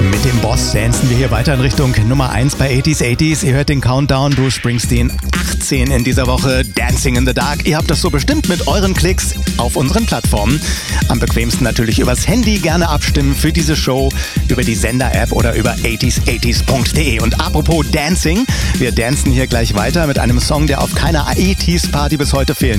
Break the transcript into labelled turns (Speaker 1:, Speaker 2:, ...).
Speaker 1: Mit dem Boss dancen wir hier weiter in Richtung Nummer 1 bei 80s. Ihr hört den Countdown, Bruce Springsteen 18 in dieser Woche, Dancing in the Dark. Ihr habt das so bestimmt mit euren Klicks auf unseren Plattformen. Am bequemsten natürlich übers Handy, gerne abstimmen für diese Show über die Sender-App oder über 80s80s.de. Und apropos Dancing, wir dancen hier gleich weiter mit einem Song, der auf keiner 80s-Party bis heute fehlen